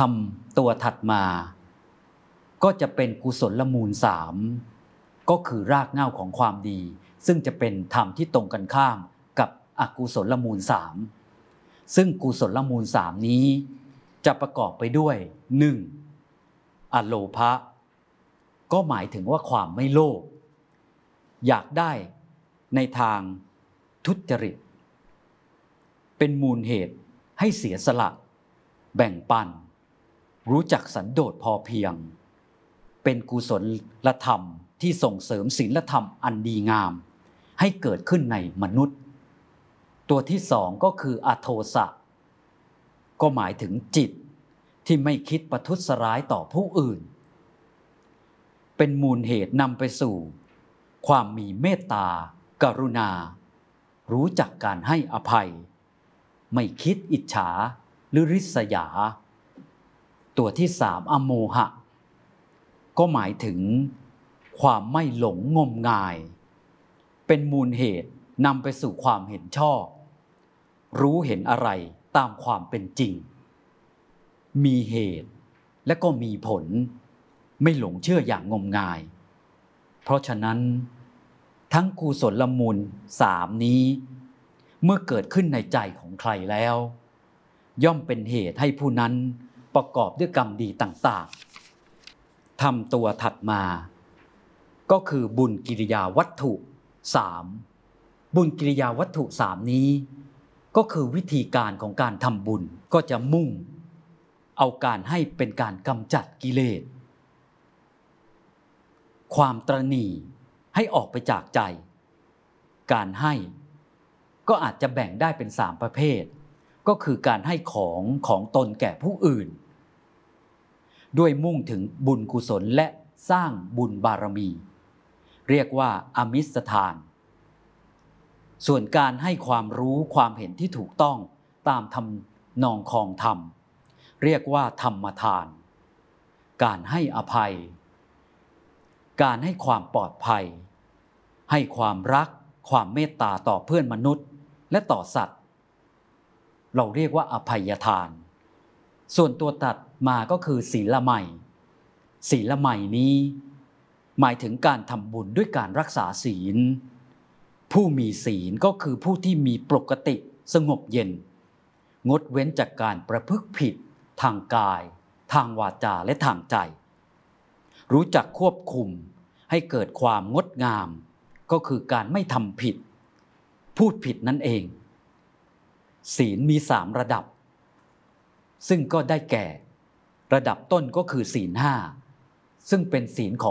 ำตัวถัดมาก็จะเป็นกุศลมูล3ก็คือรากเหง้าของความดีซึ่งจะเป็นธรรมที่ตรงกันข้ามกับอกุศลมูล3ซึ่งกุศลมูล3นี้จะประกอบไปด้วย 1. อโลภะก็หมายถึงว่าความไม่โลภอยากได้ในทางทุจริตเป็นมูลเหตุให้เสียสละแบ่งปันรู้จักสันโดษพอเพียงเป็นกุศลธรรมที่ส่งเสริมศีลธรรมอันดีงามให้เกิดขึ้นในมนุษย์ตัวที่2ก็คืออโทสะก็หมายถึงจิตที่ไม่คิดประทุษร้ายต่อผู้อื่นเป็นมูลเหตุนำไปสู่ความมีเมตตากรุณารู้จักการให้อภัยไม่คิดอิจฉาหรือริษยาตัวที่3อโมหะก็หมายถึงความไม่หลงงมงายเป็นมูลเหตุนำไปสู่ความเห็นชอบรู้เห็นอะไรตามความเป็นจริงมีเหตุและก็มีผลไม่หลงเชื่ออย่างงมงายเพราะฉะนั้นทั้งกุศลมูล3นี้เมื่อเกิดขึ้นในใจของใครแล้วย่อมเป็นเหตุให้ผู้นั้นประกอบด้วยกรรมดีต่างๆทำตัวถัดมาก็คือบุญกิริยาวัตถุ3บุญกิริยาวัตถุ3นี้ก็คือวิธีการของการทำบุญก็จะมุ่งเอาการให้เป็นการกำจัดกิเลสความตระหนี่ให้ออกไปจากใจการให้ก็อาจจะแบ่งได้เป็น3ประเภทก็คือการให้ของตนแก่ผู้อื่นด้วยมุ่งถึงบุญกุศลและสร้างบุญบารมีเรียกว่าอมิสทานส่วนการให้ความรู้ความเห็นที่ถูกต้องตามทำนองครองธรรมเรียกว่าธรรมทานการให้อภัยการให้ความปลอดภัยให้ความรักความเมตตาต่อเพื่อนมนุษย์และต่อสัตว์เราเรียกว่าอภัยทานส่วนตัวตัดมาก็คือศีลใหม่ศีลใหม่นี้หมายถึงการทำบุญด้วยการรักษาศีลผู้มีศีลก็คือผู้ที่มีปกติสงบเย็นงดเว้นจากการประพฤติผิดทางกายทางวาจาและทางใจรู้จักควบคุมให้เกิดความงดงามก็คือการไม่ทำผิดพูดผิดนั่นเองศีลมี3ระดับซึ่งก็ได้แก่ระดับต้นก็คือศีล5ซึ่งเป็นศีลของ